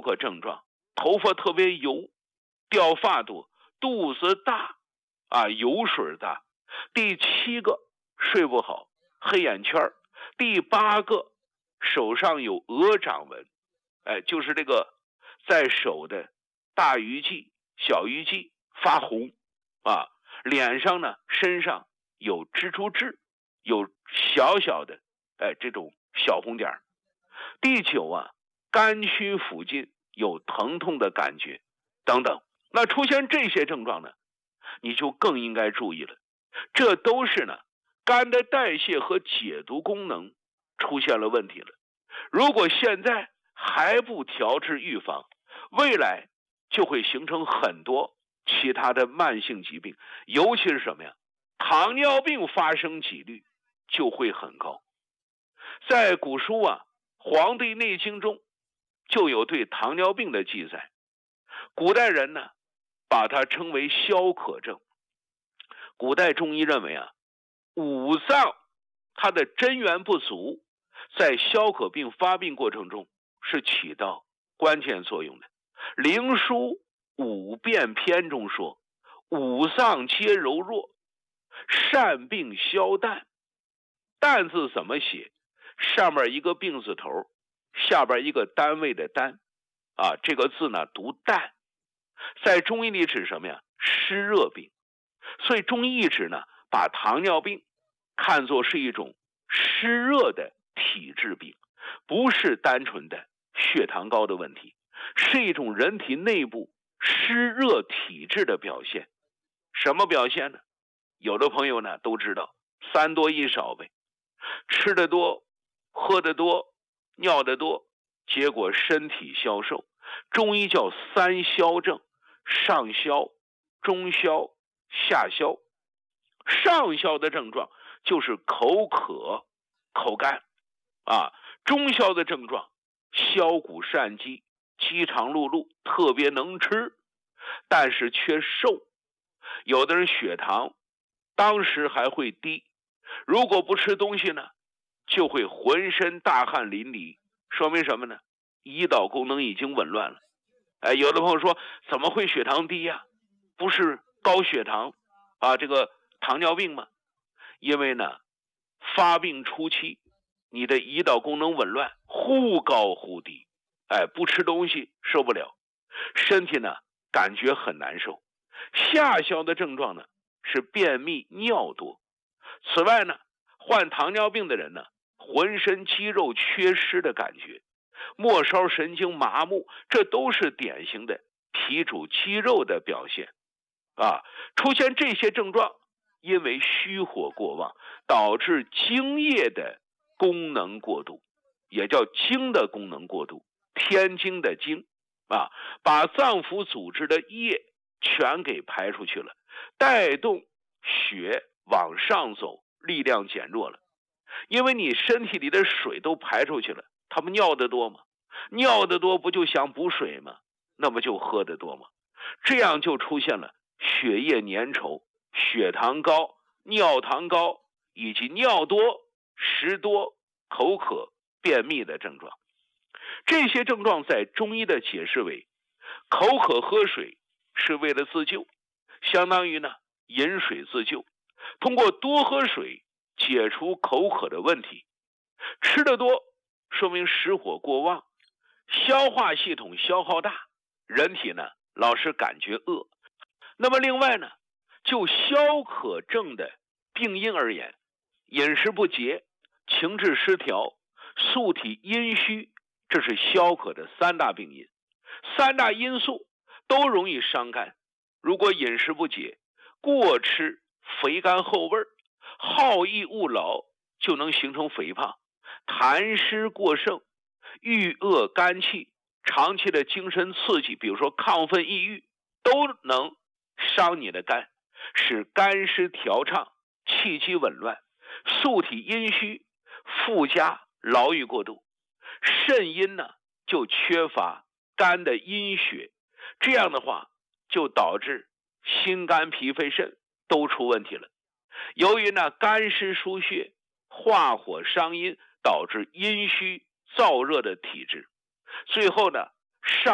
个症状，头发特别油，掉发多，肚子大油水大。第7个睡不好，黑眼圈。第8个手上有鹅掌纹，就是这个在手的大鱼际、小鱼际发红脸上呢身上有蜘蛛痣，有小小的这种小红点。第9肝区附近有疼痛的感觉等等。那出现这些症状呢，你就更应该注意了，这都是呢肝的代谢和解毒功能出现了问题了。如果现在还不调治预防，未来就会形成很多其他的慢性疾病，尤其是什么呀？糖尿病发生几率就会很高。在古书《黄帝内经》中就有对糖尿病的记载，古代人呢把它称为消渴症。古代中医认为五脏它的真元不足，在消渴病发病过程中是起到关键作用的。灵枢五变篇中说，五脏皆柔弱，善病消淡。淡字怎么写？上面一个病字头，下边一个单位的单这个字呢读淡。在中医里指什么呀？湿热病。所以中医一直呢把糖尿病看作是一种湿热的体质病，不是单纯的血糖高的问题，是一种人体内部湿热体质的表现。什么表现呢？有的朋友呢都知道3多1少呗，吃得多，喝得多，尿得多，结果身体消瘦。中医叫3消症，上消、中消、下消。上消的症状就是口渴、口干中消的症状消谷善饥，饥肠辘辘，特别能吃，但是却瘦。有的人血糖当时还会低，如果不吃东西呢，就会浑身大汗淋漓，说明什么呢？胰岛功能已经紊乱了。有的朋友说，怎么会血糖低呀？不是高血糖这个糖尿病吗？因为呢发病初期你的胰岛功能紊乱，忽高忽低，不吃东西受不了，身体呢感觉很难受。下消的症状呢是便秘、尿多。此外呢，患糖尿病的人呢，浑身肌肉缺失的感觉，末梢神经麻木，这都是典型的脾主肌肉的表现出现这些症状，因为虚火过旺，导致精液的功能过度，也叫精的功能过度，天经的精把脏腑组织的液全给排出去了，带动血往上走，力量减弱了。因为你身体里的水都排出去了，他们尿得多吗？尿得多不就想补水吗？那么就喝得多吗？这样就出现了血液粘稠、血糖高、尿糖高以及尿多、食多、口渴、便秘的症状。这些症状在中医的解释为，口渴喝水是为了自救，相当于呢饮水自救，通过多喝水解除口渴的问题。吃得多说明实火过旺，消化系统消耗大，人体呢老是感觉饿。那么另外呢，就消渴症的病因而言，饮食不节、情志失调、素体阴虚，这是消渴的3大病因。3大因素都容易伤肝。如果饮食不节，过吃肥甘厚味，好逸恶劳，就能形成肥胖。痰湿过盛，郁恶肝气，长期的精神刺激，比如说亢奋抑郁，都能伤你的肝，使肝湿调畅，气机紊乱，素体阴虚，附加劳郁过度。肾阴呢就缺乏肝的阴血，这样的话就导致心肝脾肺肾都出问题了。由于呢肝湿疏血，化火伤阴，导致阴虚燥热的体质，最后呢上